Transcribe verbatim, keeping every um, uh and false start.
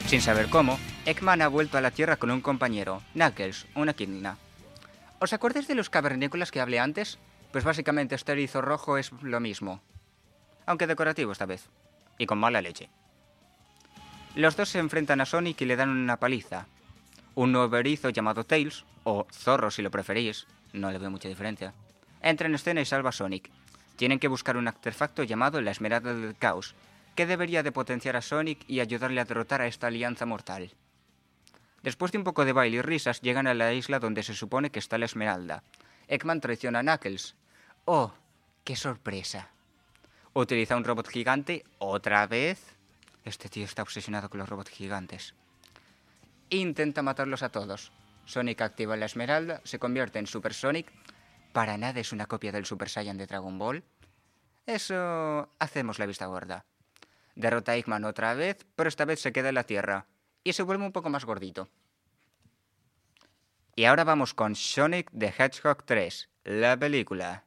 Sin saber cómo, Eggman ha vuelto a la Tierra con un compañero, Knuckles, una equidna. ¿Os acordáis de los cavernícolas que hablé antes? Pues básicamente este erizo rojo es lo mismo. Aunque decorativo esta vez. Y con mala leche. Los dos se enfrentan a Sonic y le dan una paliza. Un nuevo erizo llamado Tails, o Zorro si lo preferís, no le veo mucha diferencia, entra en escena y salva a Sonic. Tienen que buscar un artefacto llamado la Esmeralda del Caos, que debería de potenciar a Sonic y ayudarle a derrotar a esta alianza mortal. Después de un poco de baile y risas, llegan a la isla donde se supone que está la Esmeralda. Eggman traiciona a Knuckles. ¡Oh, qué sorpresa! Utiliza un robot gigante, ¿otra vez? Este tío está obsesionado con los robots gigantes. Intenta matarlos a todos. Sonic activa la Esmeralda, se convierte en Super Sonic. Para nada es una copia del Super Saiyan de Dragon Ball. Eso... hacemos la vista gorda. Derrota a Eggman otra vez, pero esta vez se queda en la Tierra. Y se vuelve un poco más gordito. Y ahora vamos con Sonic the Hedgehog tres, la película.